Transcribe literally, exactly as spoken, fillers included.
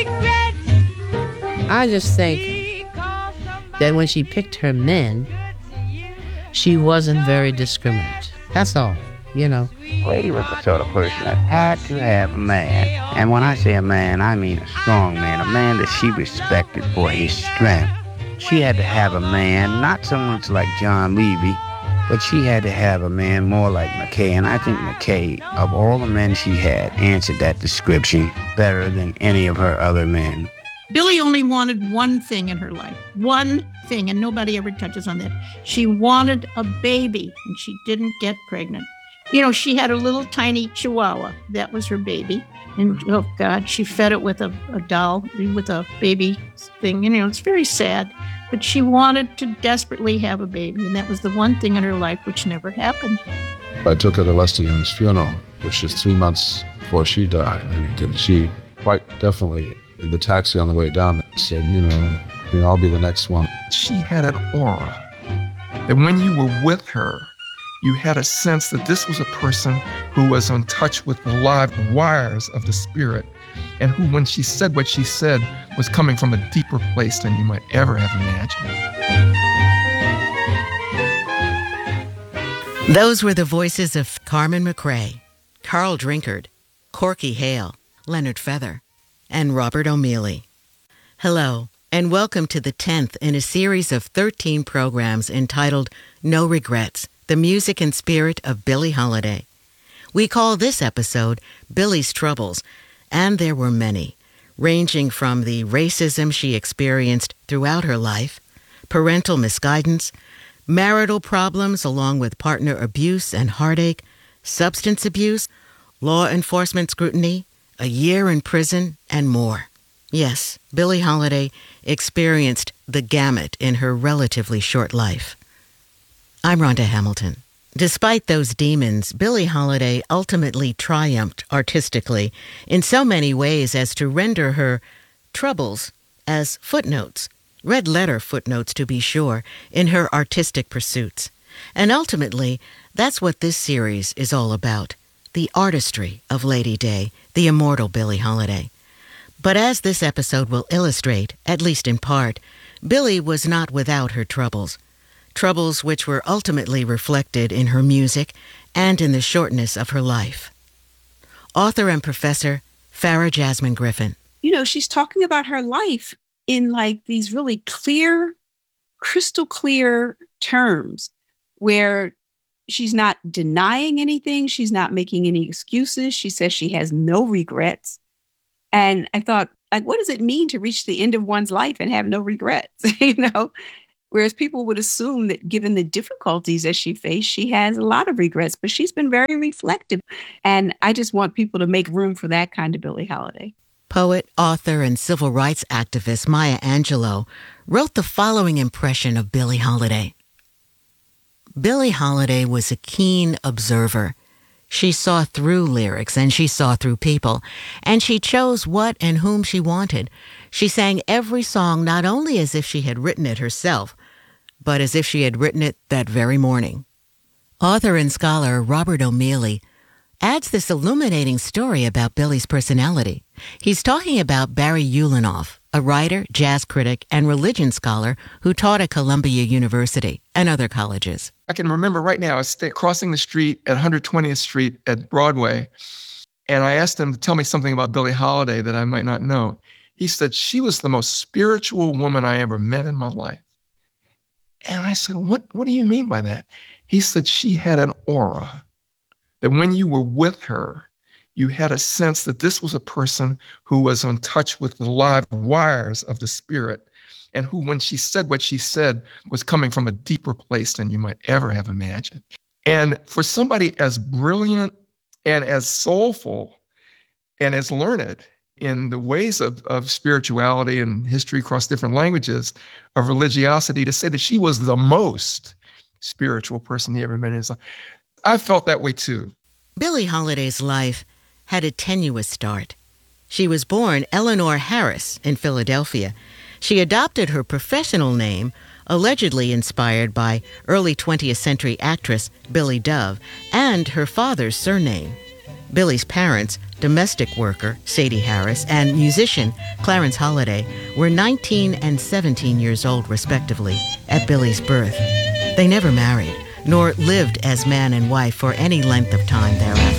I just think that when she picked her men, she wasn't very discriminate. That's all, you know. Lady was the sort of person that had to have a man. And when I say a man, I mean a strong man, a man that she respected for his strength. She had to have a man, not so much like John Levy, but she had to have a man more like McKay. And I think McKay, of all the men she had, answered that description better than any of her other men. Billie only wanted one thing in her life, one thing, and nobody ever touches on that. She wanted a baby, and she didn't get pregnant. You know, she had a little tiny chihuahua. That was her baby. And, oh, God, she fed it with a, a doll, with a baby thing. You know, it's very sad. But she wanted to desperately have a baby, and that was the one thing in her life which never happened. I took her to Lester Young's funeral, which is three months before she died. And she quite definitely, in the taxi on the way down, said, you know, I'll be the next one. She had an aura that when you were with her, you had a sense that this was a person who was in touch with the live wires of the spirit, and who, when she said what she said, was coming from a deeper place than you might ever have imagined. Those were the voices of Carmen McRae, Carl Drinkard, Corky Hale, Leonard Feather, and Robert O'Meally. Hello, and welcome to the tenth in a series of thirteen programs entitled No Regrets, the music and spirit of Billie Holiday. We call this episode Billie's Troubles, and there were many, ranging from the racism she experienced throughout her life, parental misguidance, marital problems along with partner abuse and heartache, substance abuse, law enforcement scrutiny, a year in prison, and more. Yes, Billie Holiday experienced the gamut in her relatively short life. I'm Rhonda Hamilton. Despite those demons, Billie Holiday ultimately triumphed artistically in so many ways as to render her troubles as footnotes, red letter footnotes to be sure, in her artistic pursuits. And ultimately, that's what this series is all about, the artistry of Lady Day, the immortal Billie Holiday. But as this episode will illustrate, at least in part, Billie was not without her troubles. Troubles which were ultimately reflected in her music and in the shortness of her life. Author and professor Farah Jasmine Griffin. You know, she's talking about her life in like these really clear, crystal clear terms where she's not denying anything. She's not making any excuses. She says she has no regrets. And I thought, like, what does it mean to reach the end of one's life and have no regrets? you know? Whereas people would assume that given the difficulties that she faced, she has a lot of regrets, but she's been very reflective. And I just want people to make room for that kind of Billie Holiday. Poet, author, and civil rights activist Maya Angelou wrote the following impression of Billie Holiday. Billie Holiday was a keen observer. She saw through lyrics and she saw through people, and she chose what and whom she wanted. She sang every song not only as if she had written it herself, but as if she had written it that very morning. Author and scholar Robert O'Meally adds this illuminating story about Billie's personality. He's talking about Barry Ulanoff, a writer, jazz critic, and religion scholar who taught at Columbia University and other colleges. I can remember right now, I was st- crossing the street at one hundred twentieth Street at Broadway, and I asked him to tell me something about Billie Holiday that I might not know. He said, she was the most spiritual woman I ever met in my life. And I said, what, what do you mean by that? He said, she had an aura that when you were with her, you had a sense that this was a person who was in touch with the live wires of the spirit, and who, when she said what she said, was coming from a deeper place than you might ever have imagined. And for somebody as brilliant and as soulful and as learned in the ways of, of spirituality and history across different languages, of religiosity, to say that she was the most spiritual person he ever met in his life, I felt that way too. Billie Holiday's life had a tenuous start. She was born Eleanor Harris in Philadelphia. She adopted her professional name, allegedly inspired by early twentieth century actress Billy Dove, and her father's surname. Billy's parents, domestic worker Sadie Harris and musician Clarence Holliday, were nineteen and seventeen years old, respectively, at Billy's birth. They never married, nor lived as man and wife for any length of time thereafter.